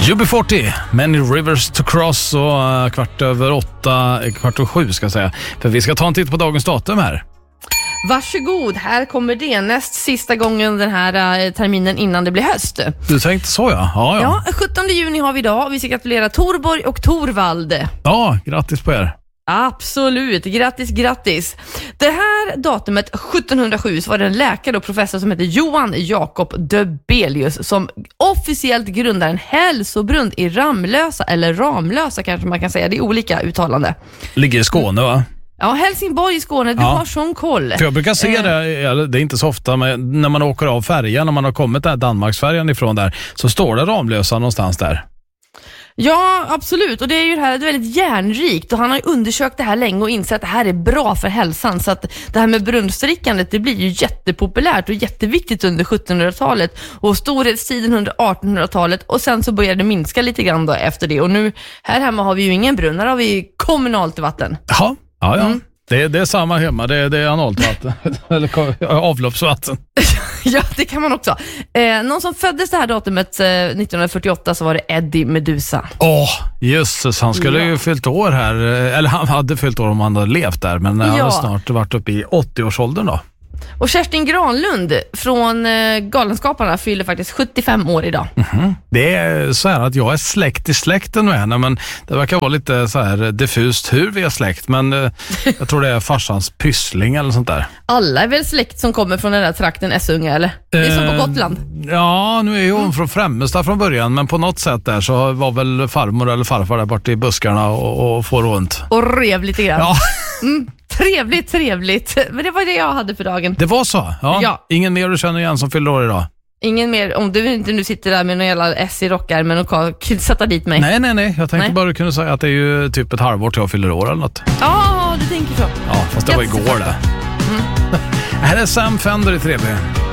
UB40, Many Rivers to Cross och 7:15 ska jag säga. För vi ska ta en titt på dagens datum här. Varsågod, här kommer det näst sista gången den här terminen innan det blir höst. Du tänkte så, ja. Ja, 17 juni har vi idag och vi ska gratulera Torborg och Torvald. Ja, grattis på er. Absolut, grattis. Det här datumet 1707 så var det en läkare och professor som heter Johan Jakob Döbelius som officiellt grundade en hälsobrunn i Ramlösa, eller Ramlösa kanske man kan säga, det är olika uttalande. Ligger i Skåne, va? Ja, Helsingborg i Skåne, du har sån koll. För jag brukar se det är inte så ofta, men när man åker av färjan, när man har kommit där Danmarksfärjan ifrån där, så står det Ramlösa någonstans där. Ja, absolut. Och det är ju det här, det är väldigt järnrikt och han har ju undersökt det här länge och insett att det här är bra för hälsan. Så att det här med brunnsdrickandet, det blir ju jättepopulärt och jätteviktigt under 1700-talet och storhetstiden under 1800-talet och sen så började det minska lite grann då efter det. Och nu här hemma har vi ju ingen brunn, här har vi kommunalt vatten. Ja. Mm. Det är samma hemma, det är analt vatten eller avloppsvatten. Ja, det kan man också. Någon som föddes det här datumet 1948 så var det Eddie Meduza. Jösses, han skulle ju fyllt år här. Eller han hade fyllt år om han hade levt där. Men han har snart varit uppe i 80-årsåldern då. Och Kerstin Granlund från Galenskaparna fyller faktiskt 75 år idag. Det är så här att jag är släkt i släkten med henne, men det verkar vara lite så här diffust hur vi är släkt, men jag tror det är farsans pyssling eller sånt där. Alla är väl släkt som kommer från den där trakten Essunga, eller? Det är som på Gotland. Ja, nu är ju hon från Främmestad från början, men på något sätt där så var väl farmor eller farfar där borta i buskarna och får runt. Och rev lite grann. Ja. Trevligt. Men det var det jag hade för dagen. Det var så? Ja. Ingen mer du känner igen som fyller år idag? Ingen mer, om du inte nu sitter där med någon jävla S i rockärmen och kan sätta dit mig. Nej. Jag tänkte bara kunna säga att det är ju typ ett halvår till jag fyller år eller något. Ja, du tänker så. Ja, fast det var igår det. Här är Sam Fender i 3B.